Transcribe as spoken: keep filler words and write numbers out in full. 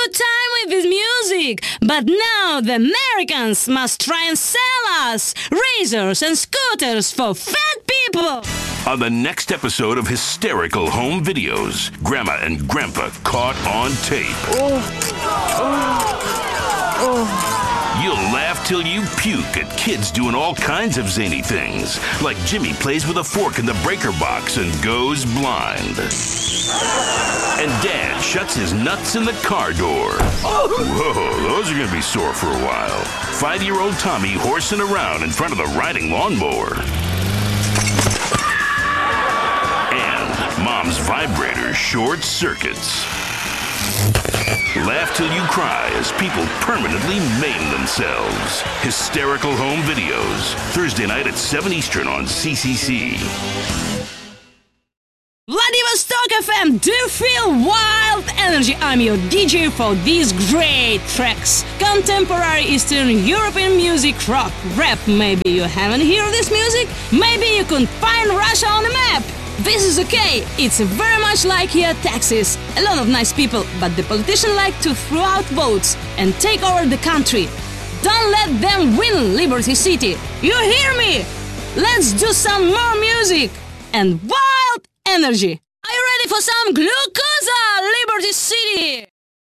good time with this music, but now the Americans must try and sell us razors and scooters for fat people. On the next episode of Hysterical Home Videos, Grandma and Grandpa caught on tape. Oh. Oh. Oh. You'll laugh till you puke at kids doing all kinds of zany things, like Jimmy plays with a fork in the breaker box and goes blind. And Dad shuts his nuts in the car door. Whoa, those are going to be sore for a while. Five-year-old Tommy horsing around in front of the riding lawnmower. And Mom's vibrator short circuits. Laugh till you cry as people permanently maim themselves. Hysterical Home Videos, Thursday night at seven Eastern on C C C. Vladivostok F M, do you feel wild energy? I'm your D J for these great tracks. Contemporary Eastern European music, rock, rap. Maybe you haven't heard this music? Maybe you couldn't find Russia on the map? This is okay, it's very much like here Texas. A lot of nice people, but the politicians like to throw out votes and take over the country. Don't let them win Liberty City. You hear me? Let's do some more music and wild energy. Are you ready for some glucosa, Liberty City?